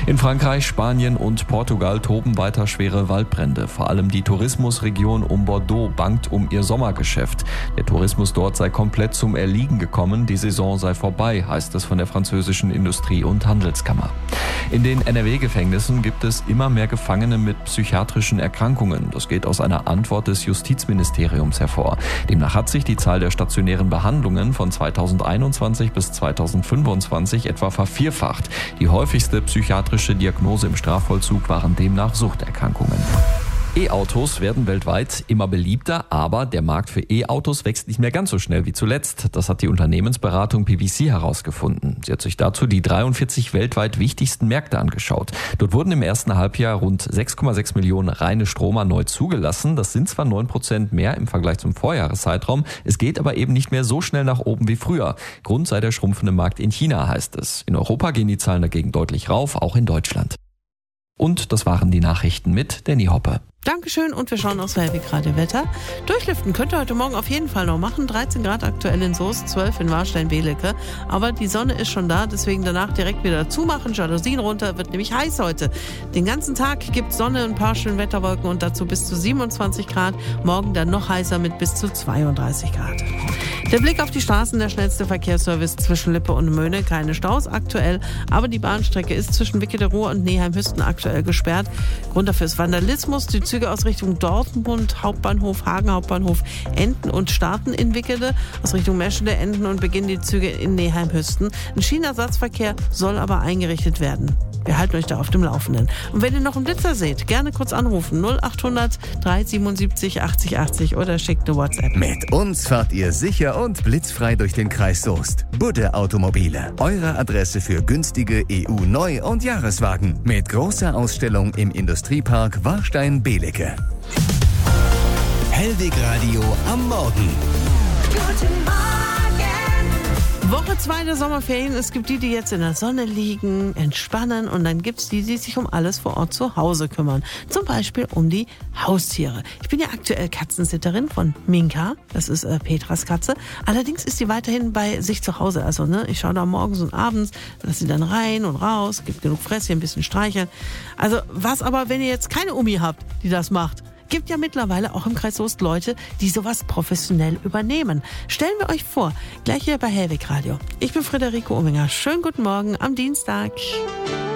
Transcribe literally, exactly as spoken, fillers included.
In Frankreich, Spanien und Portugal toben weiter schwere Waldbrände. Vor allem die Tourismusregion um Bordeaux bangt um ihr Sommergeschäft. Der Tourismus dort sei komplett zum Erliegen gekommen. Die Saison sei vorbei, heißt es von der französischen Industrie- und Handelskammer. In den N R W-Gefängnissen gibt es immer mehr Gefangene mit psychiatrischen Erkrankungen. Das geht aus einer Antwort des Justizministeriums hervor. Demnach hat sich die Zahl der stationären Behandlungen von zweitausendeinundzwanzig bis zweitausendfünfundzwanzig etwa vervierfacht. Die häufigste psychiatrische Diagnose im Strafvollzug waren demnach Suchterkrankungen. E-Autos werden weltweit immer beliebter, aber der Markt für E-Autos wächst nicht mehr ganz so schnell wie zuletzt. Das hat die Unternehmensberatung P V C herausgefunden. Sie hat sich dazu die dreiundvierzig weltweit wichtigsten Märkte angeschaut. Dort wurden im ersten Halbjahr rund sechs Komma sechs Millionen reine Stromer neu zugelassen. Das sind zwar neun Prozent mehr im Vergleich zum Vorjahreszeitraum, es geht aber eben nicht mehr so schnell nach oben wie früher. Grund sei der schrumpfende Markt in China, heißt es. In Europa gehen die Zahlen dagegen deutlich rauf, auch in Deutschland. Und das waren die Nachrichten mit Danny Hoppe. Dankeschön und wir schauen aufs Hellweg-Radio Wetter. Durchlüften könnt ihr heute Morgen auf jeden Fall noch machen. dreizehn Grad aktuell in Soest, zwölf in Warstein-Belecke. Aber die Sonne ist schon da, deswegen danach direkt wieder zumachen. Jalousien runter, wird nämlich heiß heute. Den ganzen Tag gibt Sonne, ein paar schöne Wetterwolken und dazu bis zu siebenundzwanzig Grad. Morgen dann noch heißer mit bis zu zweiunddreißig Grad. Der Blick auf die Straßen, der schnellste Verkehrsservice zwischen Lippe und Möhne. Keine Staus aktuell, aber die Bahnstrecke ist zwischen Wickede-Ruhr und Neheim-Hüsten aktuell gesperrt. Grund dafür ist Vandalismus. Die Züge aus Richtung Dortmund, Hauptbahnhof, Hagen Hauptbahnhof enden und starten in Wickede. Aus Richtung Meschede enden und beginnen die Züge in Neheim-Hüsten. Ein Schienenersatzverkehr soll aber eingerichtet werden. Wir halten euch da auf dem Laufenden. Und wenn ihr noch einen Blitzer seht, gerne kurz anrufen. null achthundert dreihundertsiebenundsiebzig achtzig achtzig oder schickt eine WhatsApp. Mit uns fahrt ihr sicher und blitzfrei durch den Kreis Soest. Budde Automobile. Eure Adresse für günstige E U-Neu- und Jahreswagen. Mit großer Ausstellung im Industriepark Warstein-Belecke. Hellweg Radio am Morgen. Guten Morgen. Woche zwei der Sommerferien. Es gibt die, die jetzt in der Sonne liegen, entspannen und dann gibt es die, die sich um alles vor Ort zu Hause kümmern. Zum Beispiel um die Haustiere. Ich bin ja aktuell Katzensitterin von Minka. Das ist äh, Petras Katze. Allerdings ist sie weiterhin bei sich zu Hause. Also ne, ich schaue da morgens und abends, lasse sie dann rein und raus, gibt genug Fresschen, ein bisschen streicheln. Also was aber, wenn ihr jetzt keine Omi habt, die das macht? Gibt ja mittlerweile auch im Kreis Soest Leute, die sowas professionell übernehmen. Stellen wir euch vor, gleich hier bei Hellweg Radio. Ich bin Friederike Ominger. Schönen guten Morgen am Dienstag.